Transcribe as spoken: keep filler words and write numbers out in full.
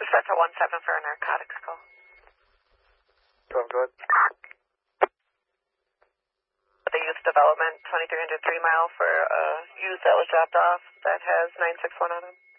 Central one seven for a narcotics call. Go, go ahead. The youth development, twenty-three hundred three mile for a youth that was dropped off that has nine six one on him.